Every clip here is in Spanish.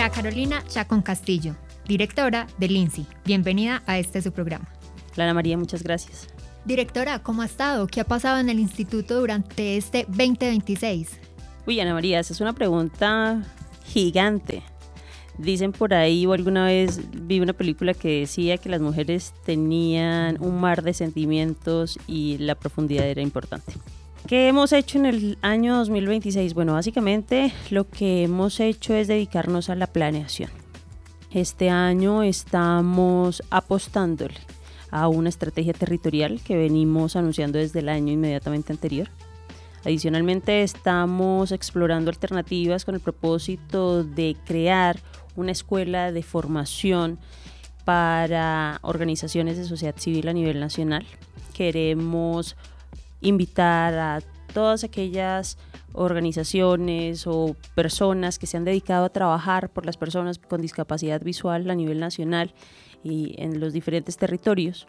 María Carolina Chacón Castillo, directora del INSI. Bienvenida a su programa. Ana María, muchas gracias. Directora, ¿cómo ha estado? ¿Qué ha pasado en el instituto durante este 2026? Uy, Ana María, esa es una pregunta gigante. Dicen por ahí, o alguna vez vi una película que decía que las mujeres tenían un mar de sentimientos y la profundidad era importante. ¿Qué hemos hecho en el año 2026? Bueno, básicamente lo que hemos hecho es dedicarnos a la planeación. Este año estamos apostándole a una estrategia territorial que venimos anunciando desde el año inmediatamente anterior. Adicionalmente, estamos explorando alternativas con el propósito de crear una escuela de formación para organizaciones de sociedad civil a nivel nacional. Queremos invitar a todas aquellas organizaciones o personas que se han dedicado a trabajar por las personas con discapacidad visual a nivel nacional y en los diferentes territorios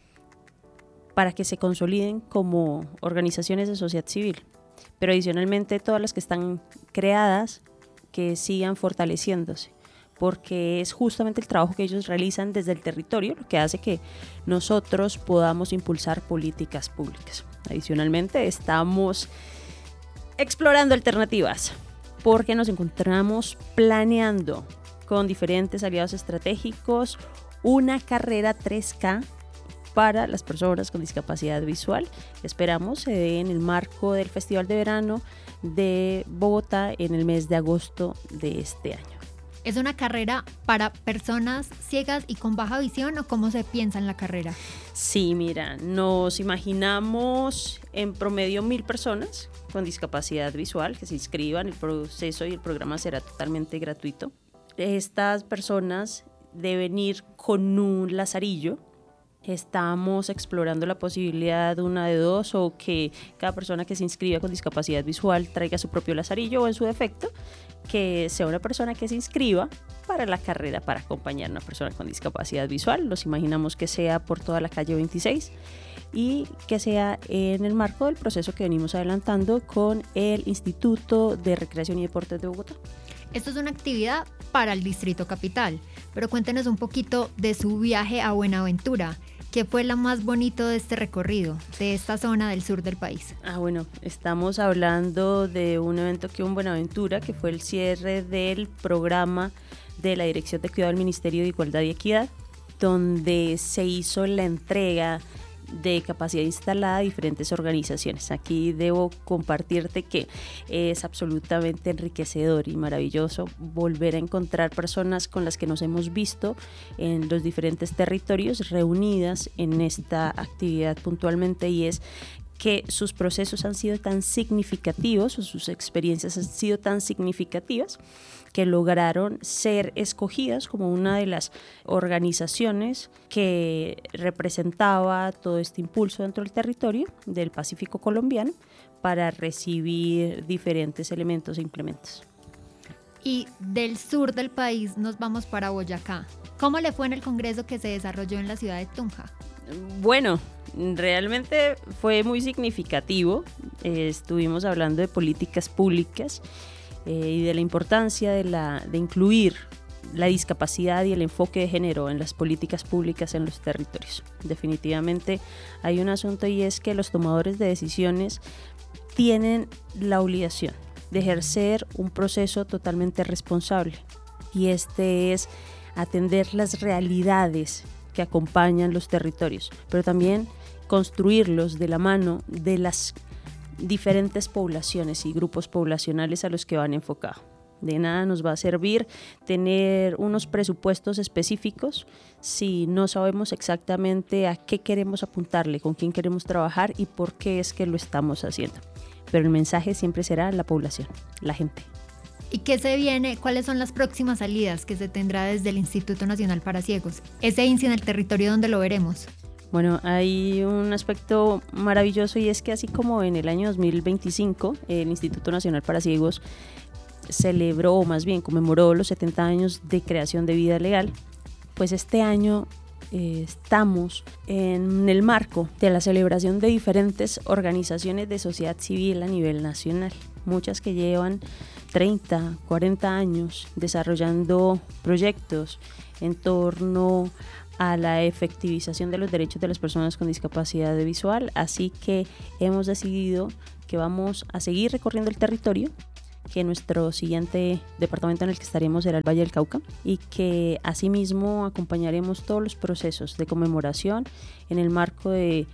para que se consoliden como organizaciones de sociedad civil, pero adicionalmente todas las que están creadas que sigan fortaleciéndose, porque es justamente el trabajo que ellos realizan desde el territorio lo que hace que nosotros podamos impulsar políticas públicas. Adicionalmente estamos explorando alternativas porque nos encontramos planeando con diferentes aliados estratégicos una carrera 3K para las personas con discapacidad visual. Esperamos se dé en el marco del Festival de Verano de Bogotá en el mes de agosto de este año. ¿Es una carrera para personas ciegas y con baja visión o cómo se piensa en la carrera? Sí, mira, nos imaginamos en promedio 1,000 personas con discapacidad visual que se inscriban. El proceso y el programa será totalmente gratuito. Estas personas deben ir con un lazarillo. Estamos explorando la posibilidad de una de dos o que cada persona que se inscriba con discapacidad visual traiga su propio lazarillo o en su defecto que sea una persona que se inscriba para la carrera para acompañar a una persona con discapacidad visual. Nos imaginamos que sea por toda la calle 26 y que sea en el marco del proceso que venimos adelantando con el Instituto de Recreación y Deportes de Bogotá. Esto es una actividad para el Distrito Capital, pero cuéntenos un poquito de su viaje a Buenaventura. ¿Qué fue lo más bonito de este recorrido, de esta zona del sur del país? Bueno, estamos hablando de un evento que hubo en Buenaventura, que fue el cierre del programa de la Dirección de Cuidado del Ministerio de Igualdad y Equidad, donde se hizo la entrega de capacidad instalada a diferentes organizaciones. Aquí debo compartirte que es absolutamente enriquecedor y maravilloso volver a encontrar personas con las que nos hemos visto en los diferentes territorios reunidas en esta actividad puntualmente, y es que sus procesos han sido tan significativos o sus experiencias han sido tan significativas que lograron ser escogidas como una de las organizaciones que representaba todo este impulso dentro del territorio del Pacífico colombiano para recibir diferentes elementos e implementos. Y del sur del país nos vamos para Boyacá. ¿Cómo le fue en el congreso que se desarrolló en la ciudad de Tunja? Bueno, realmente fue muy significativo. Estuvimos hablando de políticas públicas y de la importancia de incluir la discapacidad y el enfoque de género en las políticas públicas en los territorios. Definitivamente hay un asunto, y es que los tomadores de decisiones tienen la obligación de ejercer un proceso totalmente responsable, y este es atender las realidades que acompañan los territorios, pero también construirlos de la mano de las diferentes poblaciones y grupos poblacionales a los que van enfocados. De nada nos va a servir tener unos presupuestos específicos si no sabemos exactamente a qué queremos apuntarle, con quién queremos trabajar y por qué es que lo estamos haciendo. Pero el mensaje siempre será la población, la gente. ¿Y qué se viene? ¿Cuáles son las próximas salidas que se tendrá desde el Instituto Nacional para Ciegos? Ese INSI en el territorio donde lo veremos. Bueno, hay un aspecto maravilloso, y es que así como en el año 2025 el Instituto Nacional para Ciegos celebró, o más bien conmemoró, los 70 años de creación de Vida Legal, pues este año estamos en el marco de la celebración de diferentes organizaciones de sociedad civil a nivel nacional, muchas que llevan 30, 40 años desarrollando proyectos en torno a la efectivización de los derechos de las personas con discapacidad visual, así que hemos decidido que vamos a seguir recorriendo el territorio, que nuestro siguiente departamento en el que estaremos será el Valle del Cauca y que asimismo acompañaremos todos los procesos de conmemoración en el marco de